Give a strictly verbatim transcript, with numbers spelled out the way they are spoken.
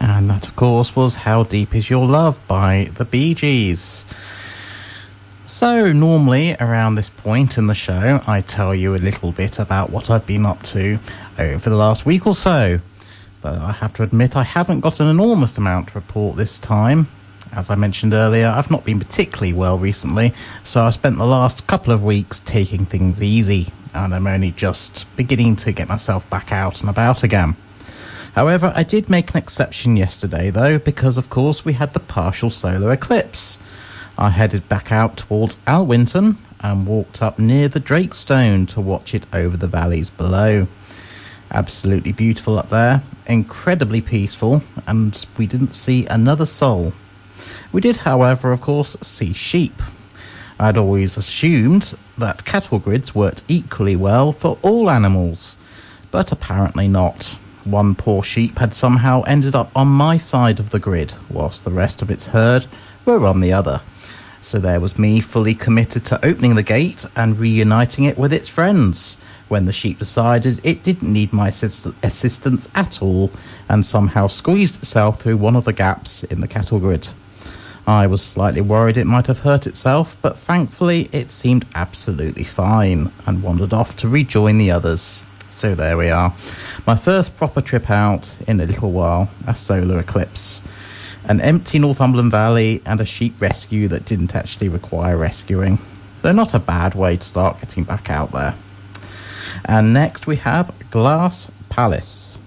And that, of course, was How Deep Is Your Love by the Bee Gees. So, normally, around this point in the show, I tell you a little bit about what I've been up to over the last week or so. But I have to admit, I haven't got an enormous amount to report this time. As I mentioned earlier, I've not been particularly well recently, so I spent the last couple of weeks taking things easy, and I'm only just beginning to get myself back out and about again. However, I did make an exception yesterday, though, because, of course, we had the partial solar eclipse. I headed back out towards Alwynton and walked up near the Drakestone to watch it over the valleys below. Absolutely beautiful up there, incredibly peaceful, and we didn't see another soul. We did, however, of course, see sheep. I'd always assumed that cattle grids worked equally well for all animals, but apparently not. One poor sheep had somehow ended up on my side of the grid, whilst the rest of its herd were on the other. So there was me fully committed to opening the gate and reuniting it with its friends, when the sheep decided it didn't need my assist- assistance at all, and somehow squeezed itself through one of the gaps in the cattle grid. I was slightly worried it might have hurt itself, but thankfully it seemed absolutely fine, and wandered off to rejoin the others. So there we are. My first proper trip out in a little while, a solar eclipse. An empty Northumberland Valley and a sheep rescue that didn't actually require rescuing. So not a bad way to start getting back out there. And next we have Glass Palace.